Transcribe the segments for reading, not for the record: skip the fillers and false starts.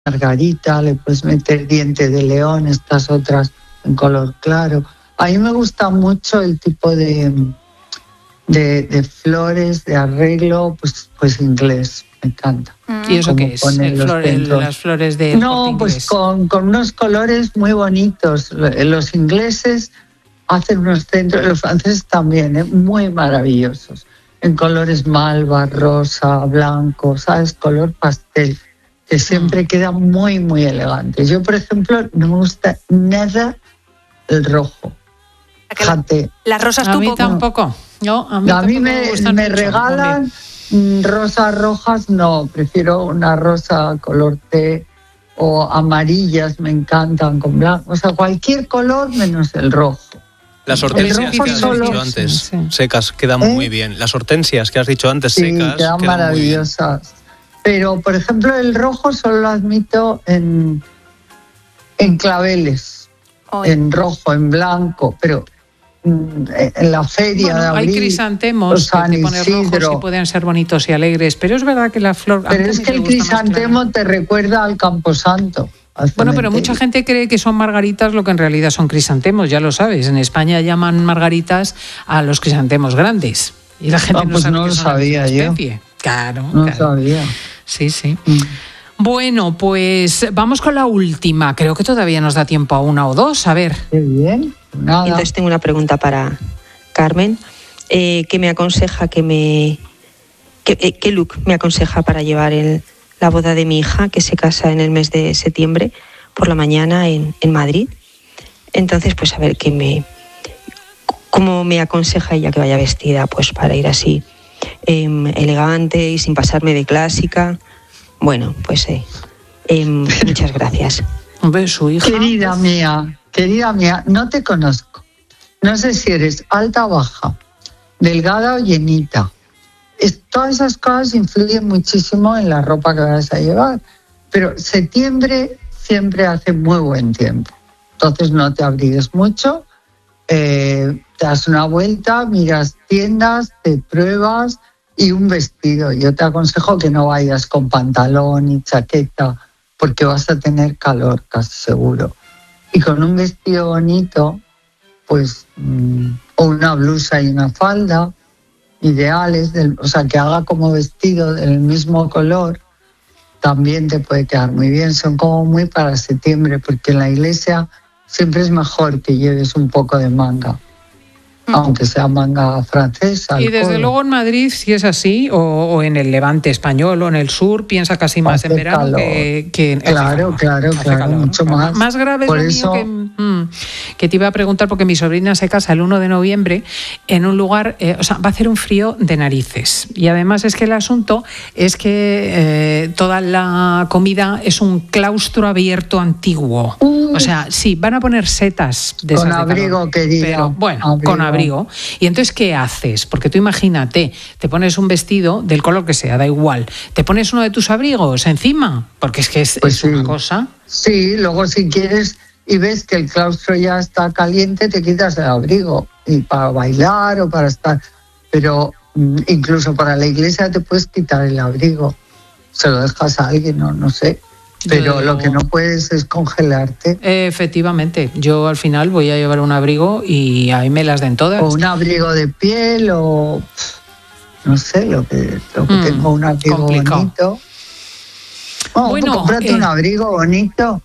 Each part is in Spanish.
margarita, le puedes meter diente de león, estas otras en color claro. A mí me gusta mucho el tipo de flores, de arreglo, pues inglés, me encanta. ¿Y eso qué es? Las flores de... No, pues con unos colores muy bonitos. Los ingleses hacen unos centros, los franceses también, muy maravillosos. En colores malva, rosa, blanco, ¿sabes? Color pastel, que siempre queda muy, muy elegante. Yo, por ejemplo, no me gusta nada el rojo. Fíjate. Las rosas a tú mí poco. Tampoco. No, a mí me me regalan rosas rojas, no, prefiero una rosa color té o amarillas, me encantan con blanco, o sea, cualquier color menos el rojo. Las hortensias que has dicho antes, secas, quedan muy bien. Las hortensias que has dicho antes, secas, quedan maravillosas. Pero, por ejemplo, el rojo solo lo admito en claveles, en rojo, en blanco, pero en la feria de abril, hay crisantemos que te ponen rojos y pueden ser bonitos y alegres, pero es verdad que la flor... Pero es que el crisantemo te recuerda al Camposanto. Bueno, pero mucha gente cree que son margaritas lo que en realidad son crisantemos, ya lo sabes. En España llaman margaritas a los crisantemos grandes. Y la gente no sabe que son sabía yo. Especie. Claro. No sabía. Sí. Bueno, pues vamos con la última. Creo que todavía nos da tiempo a una o dos. A ver. Qué bien. Nada. Entonces tengo una pregunta para Carmen. ¿Qué me aconseja qué look me aconseja para llevar la boda de mi hija, que se casa en el mes de septiembre por la mañana en Madrid? Entonces, pues a ver cómo me aconseja ella que vaya vestida, pues para ir así elegante y sin pasarme de clásica. Bueno, pues muchas gracias. Su hija. Querida mía, no te conozco. No sé si eres alta o baja, delgada o llenita. Todas esas cosas influyen muchísimo en la ropa que vas a llevar. Pero septiembre siempre hace muy buen tiempo. Entonces no te abrigues mucho, te das una vuelta, miras tiendas, te pruebas y un vestido. Yo te aconsejo que no vayas con pantalón y chaqueta porque vas a tener calor, casi seguro. Y con un vestido bonito, pues, o una blusa y una falda, ideales, o sea, que haga como vestido del mismo color, también te puede quedar muy bien. Son como muy para septiembre, porque en la iglesia siempre es mejor que lleves un poco de manga, aunque sea manga francesa. Y desde luego en Madrid, si es así, o en el Levante español o en el sur, piensa casi más en verano que en Claro, mucho más. Más grave por es lo mío que te iba a preguntar, porque mi sobrina se casa el 1 de noviembre en un lugar, va a hacer un frío de narices. Y además es que el asunto es que toda la comida es un claustro abierto antiguo. O sea, sí, van a poner setas de esas con abrigo, calor, querida. Pero bueno, con abrigo. Y entonces, ¿qué haces? Porque tú imagínate, te pones un vestido del color que sea, da igual. Te pones uno de tus abrigos encima, porque es que es una cosa. Sí, luego si quieres y ves que el claustro ya está caliente, te quitas el abrigo. Y para bailar o para estar... Pero incluso para la iglesia te puedes quitar el abrigo. Se lo dejas a alguien, no sé. Pero lo que no puedes es congelarte. Efectivamente, yo al final voy a llevar un abrigo y ahí me las den todas. O un abrigo de piel o no sé, lo que tengo un abrigo bonito. Bueno, cómprate un abrigo bonito,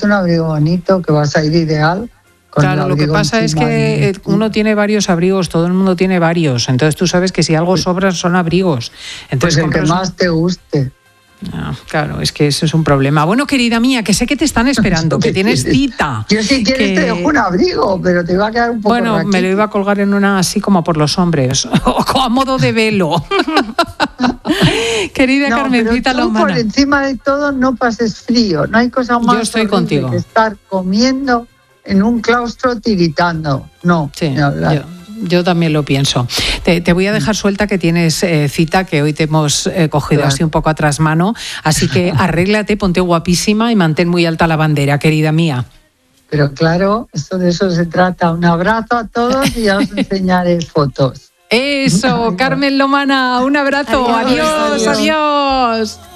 que vas a ir ideal. Claro, lo que pasa es que uno tiene varios abrigos, todo el mundo tiene varios, entonces tú sabes que si algo sobra son abrigos. Entonces, pues el que más te guste. No, claro, es que eso es un problema. Bueno, querida mía, que sé que te están esperando, que tienes cita. Yo si quieres te dejo un abrigo, pero te va a quedar un poco raquito. Me lo iba a colgar en una así como por los hombres, o a modo de velo. Querida Carmencita Lomana. Por encima de todo no pases frío, no hay cosa más Yo estoy contigo. Que estar comiendo en un claustro tiritando. No, sí, yo también lo pienso. Te voy a dejar suelta, que tienes cita, que hoy te hemos cogido así un poco a trasmano. Así que arréglate, ponte guapísima y mantén muy alta la bandera, querida mía. Pero claro, de eso se trata. Un abrazo a todos y ya os enseñaré fotos. Eso, Carmen Lomana, un abrazo. Adiós.